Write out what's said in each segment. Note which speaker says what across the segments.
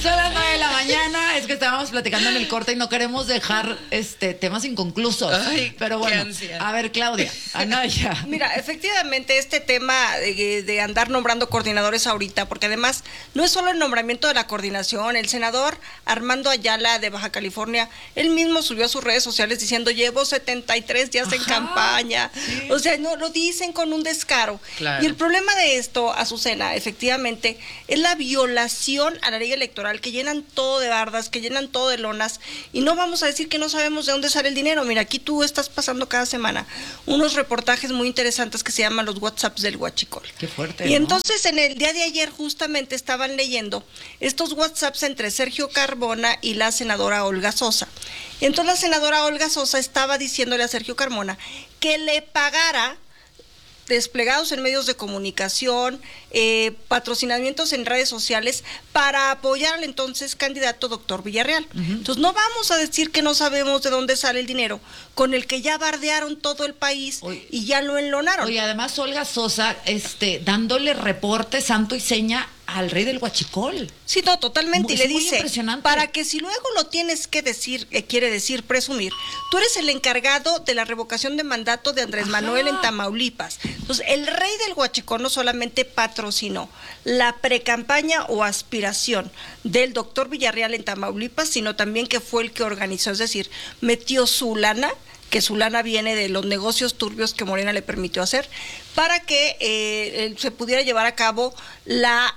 Speaker 1: Son las 9 de la mañana, es que estábamos platicando en el corte y no queremos dejar temas inconclusos.
Speaker 2: Ay,
Speaker 1: pero bueno, a ver, Claudia, Anaya.
Speaker 3: Mira, efectivamente, este tema de andar nombrando coordinadores ahorita, porque además no es solo el nombramiento de la coordinación, el senador Armando Ayala de Baja California, él mismo subió a sus redes sociales diciendo, llevo 73 días en campaña. Sí. O sea, no lo dicen con un descaro.
Speaker 2: Claro.
Speaker 3: Y el problema de esto, Azucena, efectivamente, es la violación a la ley electoral, que llenan todo de bardas, que llenan todo de lonas, y no vamos a decir que no sabemos de dónde sale el dinero. Mira, aquí tú estás pasando cada semana unos reportajes muy interesantes que se llaman los WhatsApps del Huachicol.
Speaker 1: Qué fuerte,
Speaker 3: y entonces en el día de ayer justamente estaban leyendo estos WhatsApps entre Sergio Carmona y la senadora Olga Sosa. Y entonces la senadora Olga Sosa estaba diciéndole a Sergio Carmona que le pagara desplegados en medios de comunicación, patrocinamientos en redes sociales para apoyar al entonces candidato doctor Villarreal. Entonces no vamos a decir que no sabemos de dónde sale el dinero con el que ya bardearon todo el país y ya lo enlonaron.
Speaker 1: Oye, además Olga Sosa dándole reporte santo y seña al rey del Huachicol.
Speaker 3: Sí, no, totalmente. Y le dice, para que si luego lo tienes que decir, quiere decir presumir, tú eres el encargado de la revocación de mandato de Andrés Manuel en Tamaulipas. Entonces, el rey del Huachicol no solamente patrocinó la precampaña o aspiración del doctor Villarreal en Tamaulipas, sino también que fue el que organizó, es decir, metió su lana, que su lana viene de los negocios turbios que Morena le permitió hacer, para que se pudiera llevar a cabo la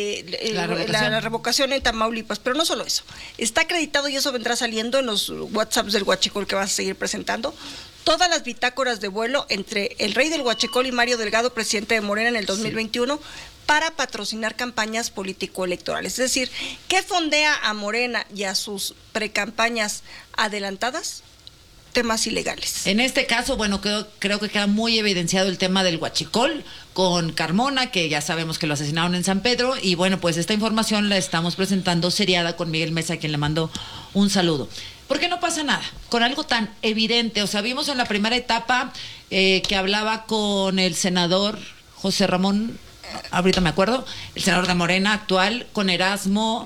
Speaker 3: revocación en Tamaulipas. Pero no solo eso, está acreditado, y eso vendrá saliendo en los WhatsApps del Huachicol que vas a seguir presentando, todas las bitácoras de vuelo entre el rey del Huachicol y Mario Delgado, presidente de Morena en el 2021, para patrocinar campañas político-electorales. Es decir, ¿qué fondea a Morena y a sus precampañas adelantadas? Temas ilegales.
Speaker 1: En este caso, bueno, creo que queda muy evidenciado el tema del Huachicol con Carmona, que ya sabemos que lo asesinaron en San Pedro, y bueno, pues esta información la estamos presentando seriada con Miguel Mesa, a quien le mando un saludo. Porque no pasa nada con algo tan evidente. O sea, vimos en la primera etapa que hablaba con el senador José Ramón, ahorita me acuerdo, el senador de Morena actual, con Erasmo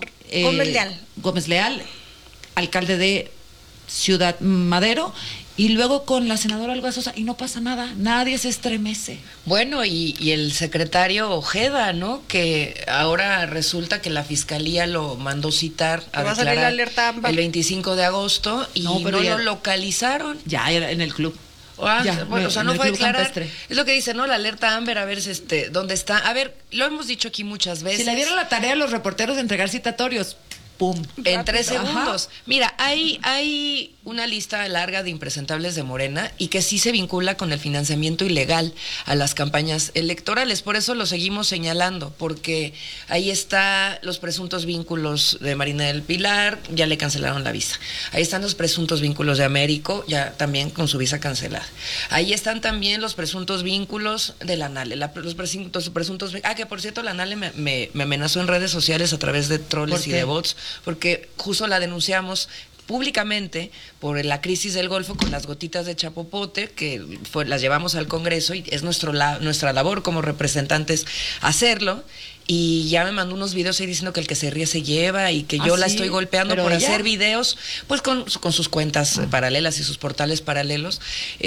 Speaker 1: Gómez Leal, alcalde de Ciudad Madero, y luego con la senadora Olga Sosa, y no pasa nada, nadie se estremece.
Speaker 2: Bueno, y el secretario Ojeda, ¿no? Que ahora resulta que la fiscalía lo mandó citar a declarar
Speaker 3: la alerta AMBA
Speaker 2: el 25 de agosto y no lo localizaron.
Speaker 1: Ya era en el club.
Speaker 2: Bueno, o sea, no fue a declarar. Es lo que dice, ¿no? La alerta Amber, a ver dónde está. A ver, lo hemos dicho aquí muchas veces.
Speaker 1: Si le dieron la tarea a los reporteros de entregar citatorios, ¡pum!
Speaker 2: En 3 segundos.
Speaker 1: Ajá.
Speaker 2: Mira, hay una lista larga de impresentables de Morena y que sí se vincula con el financiamiento ilegal a las campañas electorales. Por eso lo seguimos señalando, porque ahí está los presuntos vínculos de Marina del Pilar, ya le cancelaron la visa. Ahí están los presuntos vínculos de Américo, ya también con su visa cancelada. Ahí están también los presuntos vínculos de la NALE, los presuntos que por cierto la NALE me amenazó en redes sociales a través de troles y de bots, porque justo la denunciamos públicamente por la crisis del Golfo con las gotitas de chapopote, que las llevamos al Congreso y es nuestra labor como representantes hacerlo. Y ya me mandó unos videos ahí diciendo que el que se ríe se lleva y que yo la estoy golpeando por hacer videos, pues con sus cuentas paralelas y sus portales paralelos,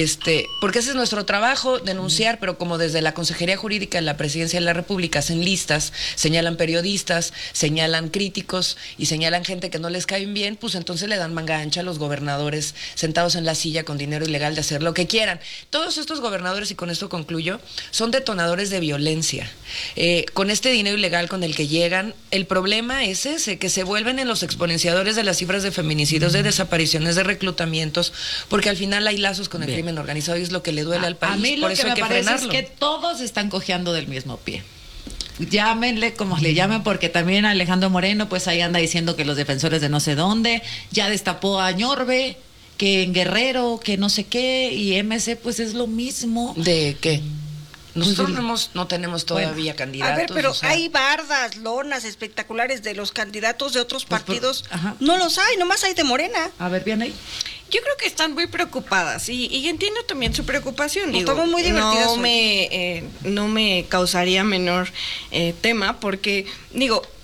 Speaker 2: porque ese es nuestro trabajo, denunciar, pero como desde la Consejería Jurídica de la Presidencia de la República hacen listas, señalan periodistas, señalan críticos y señalan gente que no les caen bien, pues entonces le dan manga ancha a los gobernadores sentados en la silla con dinero ilegal de hacer lo que quieran. Todos estos gobernadores, y con esto concluyo, son detonadores de violencia. Con este dinero ilegal con el que llegan, el problema es ese, que se vuelven en los exponenciadores de las cifras de feminicidios, de desapariciones, de reclutamientos, porque al final hay lazos con el crimen organizado y es lo que le duele al país.
Speaker 1: A mí
Speaker 2: por
Speaker 1: lo
Speaker 2: eso
Speaker 1: que
Speaker 2: hay
Speaker 1: me
Speaker 2: que
Speaker 1: parece
Speaker 2: frenarlo.
Speaker 1: es que todos están cojeando del mismo pie. Llámenle como le llamen, porque también Alejandro Moreno pues ahí anda diciendo que los defensores de no sé dónde, ya destapó a Ñorbe, que en Guerrero, que no sé qué, y MC pues es lo mismo.
Speaker 2: ¿De qué? Nosotros no tenemos todavía candidatos.
Speaker 3: A ver, pero hay bardas, lonas espectaculares de los candidatos de otros partidos. No los hay, nomás hay de Morena.
Speaker 1: A ver, bien ahí.
Speaker 4: Yo creo que están muy preocupadas y entiendo también su preocupación.
Speaker 3: Estamos muy divertidas.
Speaker 4: No me causaría menor tema porque,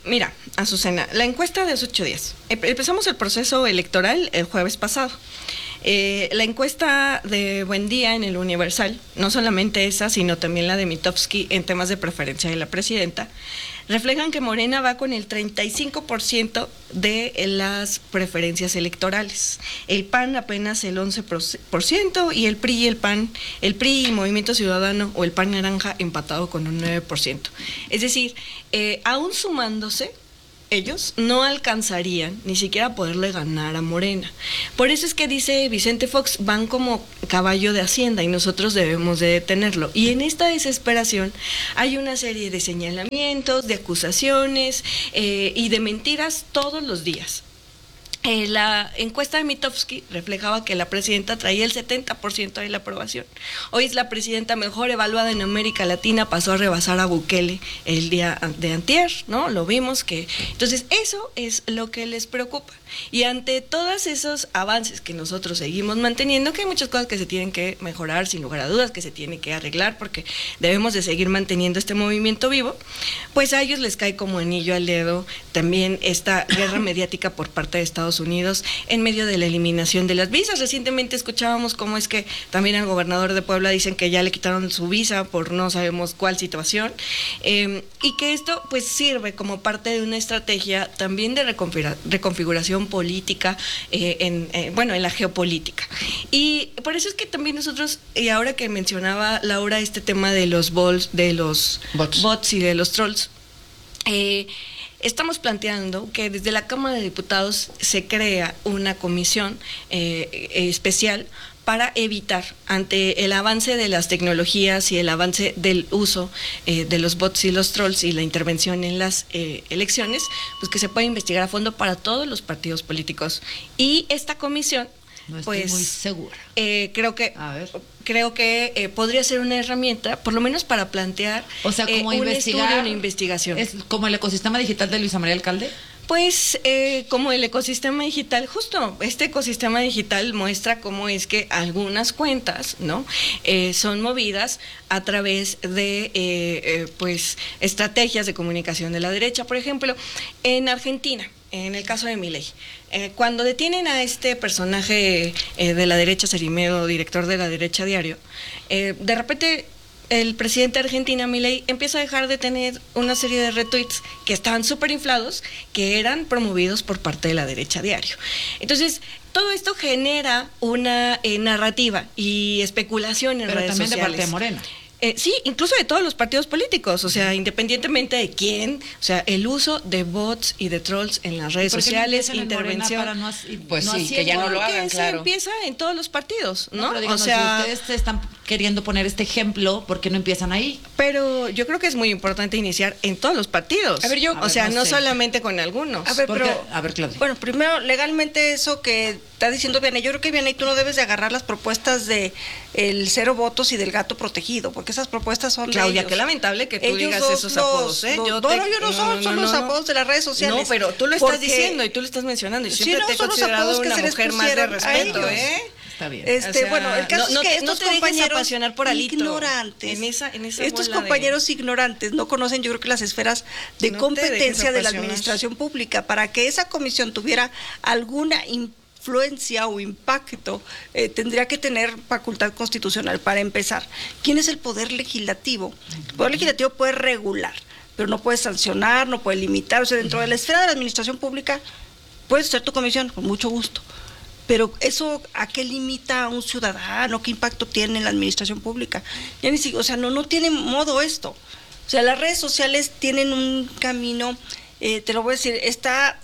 Speaker 4: Mira, Azucena, la encuesta de hace 8 días. Empezamos el proceso electoral el jueves pasado. La encuesta de Buen Día en el Universal, no solamente esa, sino también la de Mitofsky en temas de preferencia de la presidenta, reflejan que Morena va con el 35% de las preferencias electorales. El PAN apenas el 11% y el PRI y el PAN, el PRI y Movimiento Ciudadano o el PAN Naranja empatado con un 9%. Es decir, aún sumándose, ellos no alcanzarían ni siquiera a poderle ganar a Morena. Por eso es que dice Vicente Fox, van como caballo de Hacienda y nosotros debemos de detenerlo. Y en esta desesperación hay una serie de señalamientos, de acusaciones y de mentiras todos los días. La encuesta de Mitofsky reflejaba que la presidenta traía el 70% de la aprobación. Hoy es la presidenta mejor evaluada en América Latina, pasó a rebasar a Bukele el día de antier, ¿no? Lo vimos que... Entonces, eso es lo que les preocupa. Y ante todos esos avances que nosotros seguimos manteniendo, que hay muchas cosas que se tienen que mejorar, sin lugar a dudas, que se tienen que arreglar, porque debemos de seguir manteniendo este movimiento vivo, pues a ellos les cae como anillo al dedo también esta guerra mediática por parte de Estados Unidos en medio de la eliminación de las visas. Recientemente escuchábamos cómo es que también al gobernador de Puebla dicen que ya le quitaron su visa por no sabemos cuál situación, y que esto pues sirve como parte de una estrategia también de reconfiguración política en la geopolítica. Y por eso es que también nosotros, y ahora que mencionaba Laura este tema de los bots y de los trolls, estamos planteando que desde la Cámara de Diputados se crea una comisión especial para evitar, ante el avance de las tecnologías y el avance del uso de los bots y los trolls y la intervención en las elecciones, pues que se pueda investigar a fondo para todos los partidos políticos. Y esta comisión,
Speaker 1: no estoy
Speaker 4: pues,
Speaker 1: muy segura.
Speaker 4: Creo que podría ser una herramienta, por lo menos para plantear
Speaker 1: como
Speaker 4: un estudio, una investigación.
Speaker 1: ¿Es como el ecosistema digital de Luisa María Alcalde?
Speaker 4: Pues como el ecosistema digital, justo este ecosistema digital muestra cómo es que algunas cuentas, ¿no? Son movidas a través de pues estrategias de comunicación de la derecha. Por ejemplo, en Argentina, en el caso de Milei, cuando detienen a este personaje de la derecha, Cerimedo, director de La Derecha Diario, de repente el presidente de Argentina, Milei, empieza a dejar de tener una serie de retweets que estaban súper inflados, que eran promovidos por parte de La Derecha Diario. Entonces, todo esto genera una narrativa y especulación en redes sociales. Pero
Speaker 1: también de parte de Morena.
Speaker 4: Sí, incluso de todos los partidos políticos, o sea, independientemente de quién, o sea, el uso de bots y de trolls en las redes sociales, intervención,
Speaker 2: pues sí, que ya no lo hagan, claro.
Speaker 4: Empieza en todos los partidos, ¿no?
Speaker 1: Pero digamos, o sea, si ustedes están queriendo poner este ejemplo, ¿por qué no empiezan ahí?
Speaker 4: Pero yo creo que es muy importante iniciar en todos los partidos. No solamente con algunos.
Speaker 3: A ver, Claudia. Bueno, primero, legalmente eso que está diciendo Vianey, yo creo que Vianey, tú no debes de agarrar las propuestas de el 0 votos y del gato protegido, porque esas propuestas son
Speaker 4: Claudia,
Speaker 3: de ellos.
Speaker 4: Qué lamentable que tú digas esos apodos, ¿eh?
Speaker 3: Yo son los apodos de las redes sociales.
Speaker 4: No, pero tú lo estás diciendo y tú lo estás mencionando y siempre te he considerado una mujer más de respeto, ¿eh?
Speaker 1: Está bien.
Speaker 3: Bueno, el caso es que estos compañeros
Speaker 4: por
Speaker 3: ignorantes,
Speaker 4: en esa
Speaker 3: estos compañeros ignorantes no conocen, yo creo que las esferas de competencia de la administración pública. Para que esa comisión tuviera alguna influencia o impacto, tendría que tener facultad constitucional para empezar. ¿Quién es el poder legislativo? El poder legislativo puede regular, pero no puede sancionar, no puede limitar. O sea, dentro de la esfera de la administración pública puedes ser tu comisión, con mucho gusto. Pero eso, ¿a qué limita a un ciudadano? ¿Qué impacto tiene en la administración pública? Ya ni siquiera, o sea, no tiene modo esto. O sea, las redes sociales tienen un camino, te lo voy a decir, está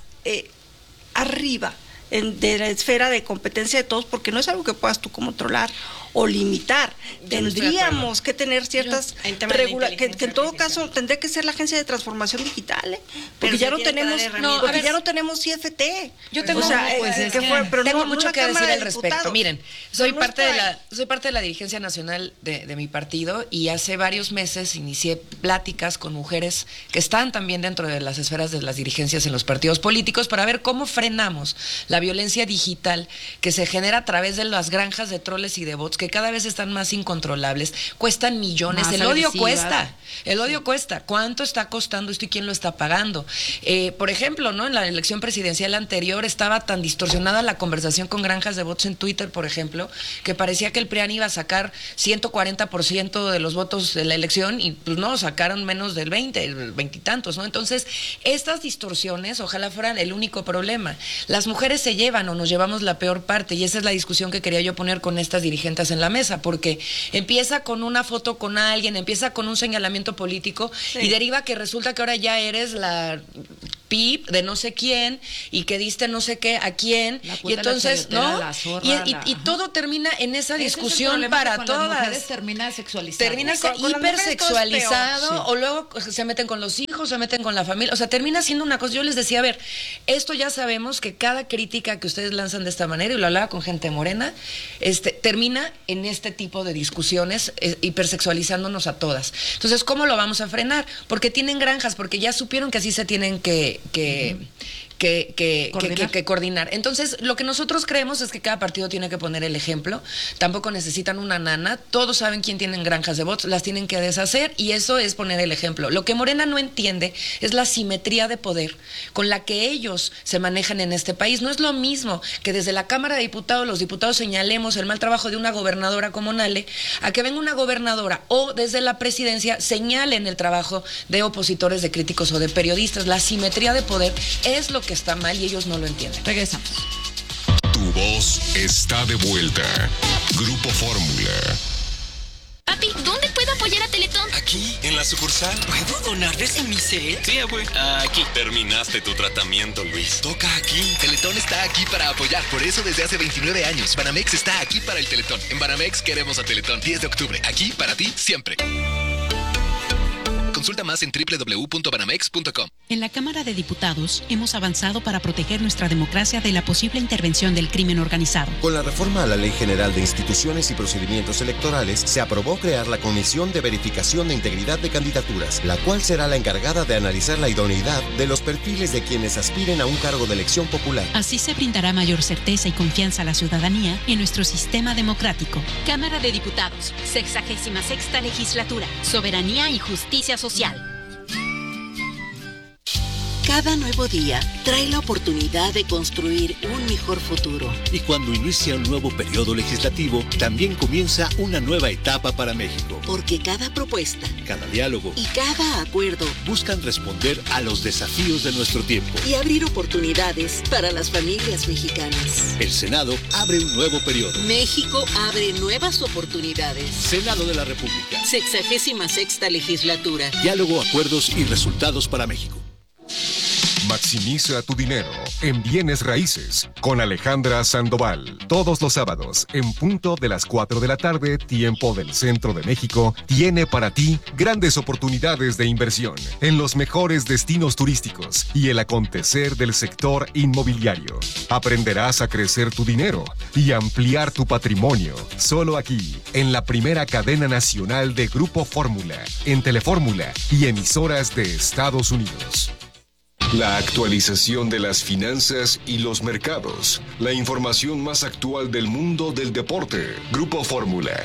Speaker 3: arriba de la esfera de competencia de todos, porque no es algo que puedas tú controlar o limitar. Tendríamos que tener ciertas regulaciones, que en todo caso tendría que ser la Agencia de Transformación Digital, porque ya no tenemos, ya no tenemos CFT.
Speaker 2: Yo tengo, tengo mucho que decir al respecto. Miren, soy parte de la dirigencia nacional de mi partido, y hace varios meses inicié pláticas con mujeres que están también dentro de las esferas de las dirigencias en los partidos políticos para ver cómo frenamos la violencia digital que se genera a través de las granjas de troles y de bots que cada vez están más incontrolables, cuestan millones.
Speaker 1: Más
Speaker 2: el odio
Speaker 1: agresivas.
Speaker 2: cuesta. ¿Cuánto está costando esto y quién lo está pagando? Por ejemplo, ¿no? En la elección presidencial anterior estaba tan distorsionada la conversación con granjas de votos en Twitter, por ejemplo, que parecía que el PRIAN iba a sacar 140% de los votos de la elección y pues no, sacaron menos del 20 y tantos, ¿no? Entonces, estas distorsiones ojalá fueran el único problema. Las mujeres se llevan o nos llevamos la peor parte, y esa es la discusión que quería yo poner con estas dirigentes en la mesa, porque empieza con una foto con alguien, empieza con un señalamiento político, sí, y deriva que resulta que ahora ya eres la PIP de no sé quién y que diste no sé qué a quién, y entonces, ¿no? Y todo termina en esa discusión para todas.
Speaker 1: Las mujeres termina sexualizado.
Speaker 2: Termina hipersexualizado, sí, o luego se meten con los hijos, se meten con la familia, o sea, termina siendo una cosa. Yo les decía, a ver, esto ya sabemos que cada crítica que ustedes lanzan de esta manera, y lo hablaba con gente morena, termina en este tipo de discusiones, hipersexualizándonos a todas. Entonces, ¿cómo lo vamos a frenar? Porque tienen granjas, porque ya supieron que así se tienen que coordinar. Entonces, lo que nosotros creemos es que cada partido tiene que poner el ejemplo. Tampoco necesitan una nana. Todos saben quién tienen granjas de votos, las tienen que deshacer, y eso es poner el ejemplo. Lo que Morena no entiende es la simetría de poder con la que ellos se manejan en este país. No es lo mismo que desde la Cámara de Diputados los diputados señalemos el mal trabajo de una gobernadora como Nale, a que venga una gobernadora o desde la presidencia señalen el trabajo de opositores, de críticos o de periodistas. La simetría de poder es lo que está mal y ellos no lo entienden.
Speaker 1: Regresamos.
Speaker 5: Tu voz está de vuelta. Grupo Fórmula.
Speaker 6: Papi, ¿dónde puedo apoyar a Teletón?
Speaker 7: Aquí, en la sucursal.
Speaker 8: ¿Puedo donar desde mi cel?
Speaker 7: Sí, abue.
Speaker 8: Aquí.
Speaker 7: Terminaste tu tratamiento, Luis.
Speaker 8: Toca aquí.
Speaker 9: Teletón está aquí para apoyar. Por eso desde hace 29 años, Banamex está aquí para el Teletón. En Banamex queremos a Teletón. 10 de octubre. Aquí para ti, siempre. Consulta más en www.banamex.com.
Speaker 10: En la Cámara de Diputados hemos avanzado para proteger nuestra democracia de la posible intervención del crimen organizado.
Speaker 11: Con la reforma a la Ley General de Instituciones y Procedimientos Electorales, se aprobó crear la Comisión de Verificación de Integridad de Candidaturas, la cual será la encargada de analizar la idoneidad de los perfiles de quienes aspiren a un cargo de elección popular.
Speaker 10: Así se brindará mayor certeza y confianza a la ciudadanía en nuestro sistema democrático.
Speaker 6: Cámara de Diputados, 66ª Legislatura, Soberanía y Justicia Social.
Speaker 12: Cada nuevo día trae la oportunidad de construir un mejor futuro.
Speaker 13: Y cuando inicia un nuevo periodo legislativo, también comienza una nueva etapa para México.
Speaker 12: Porque cada propuesta,
Speaker 13: cada diálogo
Speaker 12: y cada acuerdo
Speaker 13: buscan responder a los desafíos de nuestro tiempo
Speaker 12: y abrir oportunidades para las familias mexicanas.
Speaker 13: El Senado abre un nuevo periodo.
Speaker 12: México abre nuevas oportunidades.
Speaker 13: Senado de la República.
Speaker 12: 66ª Legislatura.
Speaker 13: Diálogo, acuerdos y resultados para México.
Speaker 5: Maximiza tu dinero en bienes raíces con Alejandra Sandoval. Todos los sábados, en punto de las 4 de la tarde, tiempo del Centro de México, tiene para ti grandes oportunidades de inversión en los mejores destinos turísticos y el acontecer del sector inmobiliario. Aprenderás a crecer tu dinero y ampliar tu patrimonio. Solo aquí, en la primera cadena nacional de Grupo Fórmula, en Telefórmula y emisoras de Estados Unidos. La actualización de las finanzas y los mercados. La información más actual del mundo del deporte. Grupo Fórmula.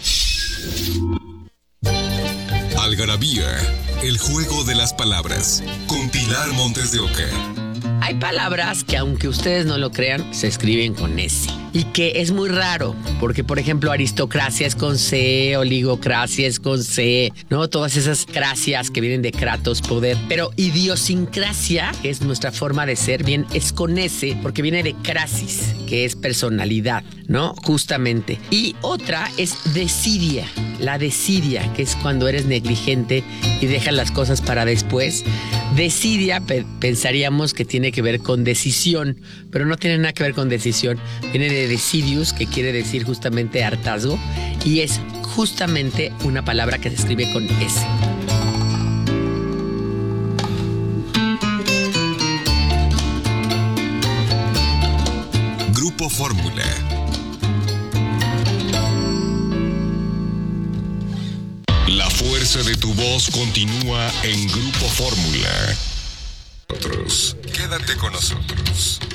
Speaker 5: Algarabía, el juego de las palabras. Con Pilar Montes de Oca.
Speaker 14: Hay palabras que, aunque ustedes no lo crean, se escriben con S. Y que es muy raro, porque, por ejemplo, aristocracia es con C, oligocracia es con C, ¿no? Todas esas cracias que vienen de kratos, poder. Pero idiosincrasia, que es nuestra forma de ser, bien, es con S, porque viene de crasis, que es personalidad, ¿no? Justamente. Y otra es desidia, la desidia, que es cuando eres negligente y dejas las cosas para después. Desidia, pensaríamos que tiene que ver con decisión, pero no tiene nada que ver con decisión. Viene de decidius, que quiere decir justamente hartazgo, y es justamente una palabra que se escribe con S.
Speaker 5: Grupo Fórmula. La fuerza de tu voz continúa en Grupo Fórmula. Quédate con nosotros.